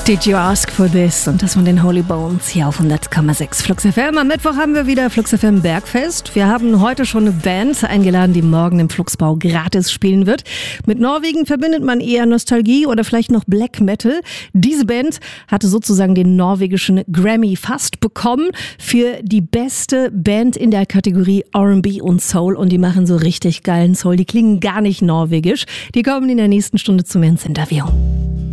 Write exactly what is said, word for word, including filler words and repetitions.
Did you ask for this? Und das von den Holy Bones hier auf hundert Komma sechs Flux F M. Am Mittwoch haben wir wieder Flux F M Bergfest. Wir haben heute schon eine Band eingeladen, die morgen im Fluxbau gratis spielen wird. Mit Norwegen verbindet man eher Nostalgie oder vielleicht noch Black Metal. Diese Band hatte sozusagen den norwegischen Grammy fast bekommen für die beste Band in der Kategorie R and B und Soul. Und die machen so richtig geilen Soul. Die klingen gar nicht norwegisch. Die kommen in der nächsten Stunde zu mir ins Interview.